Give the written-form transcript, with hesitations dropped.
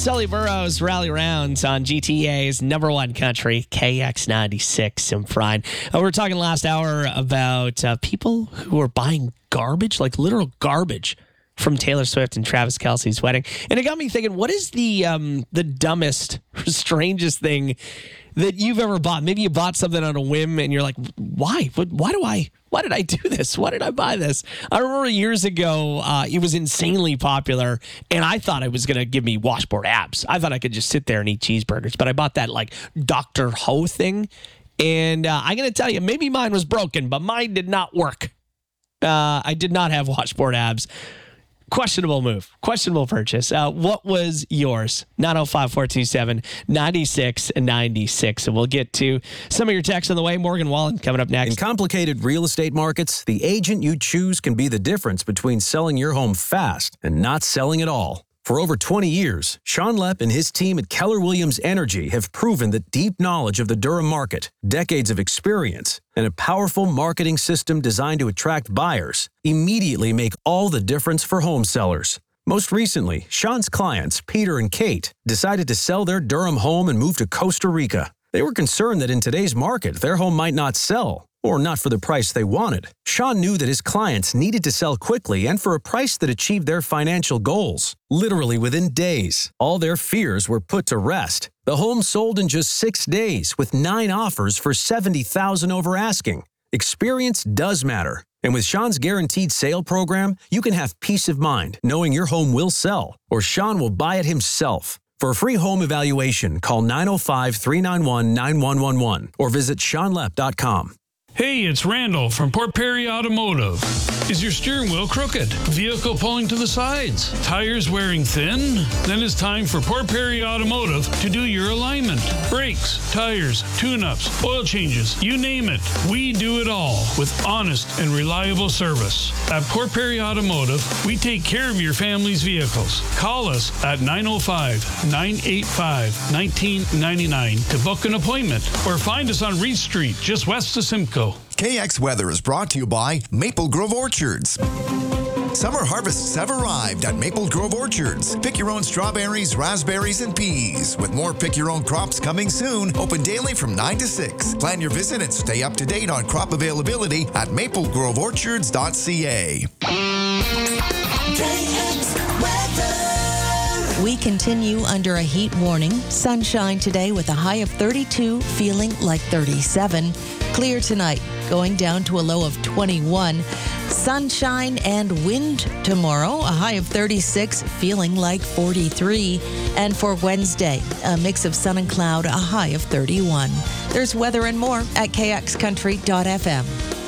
Sully Burrows Rally Rounds on GTA's number one country, KX96 in Pride. We were talking last hour about people who are buying garbage, like literal garbage, from Taylor Swift and Travis Kelce's wedding. And it got me thinking, what is the dumbest, strangest thing that you've ever bought? Maybe you bought something on a whim and you're like, why? Why did I do this? Why did I buy this? I remember years ago, it was insanely popular, and I thought it was going to give me washboard abs. I thought I could just sit there and eat cheeseburgers, but I bought that like Dr. Ho thing, and I'm going to tell you, maybe mine was broken, but mine did not work. I did not have washboard abs. Questionable move. Questionable purchase. What was yours? 905-427-9696. And we'll get to some of your texts on the way. Morgan Wallen coming up next. In complicated real estate markets, the agent you choose can be the difference between selling your home fast and not selling at all. For over 20 years, Sean Lepp and his team at Keller Williams Energy have proven that deep knowledge of the Durham market, decades of experience, and a powerful marketing system designed to attract buyers immediately make all the difference for home sellers. Most recently, Sean's clients, Peter and Kate, decided to sell their Durham home and move to Costa Rica. They were concerned that in today's market, their home might not sell, or not for the price they wanted. Sean knew that his clients needed to sell quickly and for a price that achieved their financial goals. Literally within days, all their fears were put to rest. The home sold in just 6 days with 9 offers for $70,000 over asking. Experience does matter. And with Sean's Guaranteed Sale program, you can have peace of mind knowing your home will sell, or Sean will buy it himself. For a free home evaluation, call 905-391-9111 or visit SeanLepp.com. Hey, it's Randall from Port Perry Automotive. Is your steering wheel crooked? Vehicle pulling to the sides? Tires wearing thin? Then it's time for Port Perry Automotive to do your alignment. Brakes, tires, tune-ups, oil changes, you name it. We do it all with honest and reliable service. At Port Perry Automotive, we take care of your family's vehicles. Call us at 905-985-1999 to book an appointment or find us on Reed Street, just west of Simcoe. KX Weather is brought to you by Maple Grove Orchards. Summer harvests have arrived at Maple Grove Orchards. Pick your own strawberries, raspberries, and peas. With more pick your own crops coming soon, open daily from 9 to 6. Plan your visit and stay up to date on crop availability at maplegroveorchards.ca. KX Weather. We continue under a heat warning. Sunshine today with a high of 32, feeling like 37. Clear tonight, going down to a low of 21. Sunshine and wind tomorrow, a high of 36, feeling like 43. And for Wednesday, a mix of sun and cloud, a high of 31. There's weather and more at kxcountry.fm.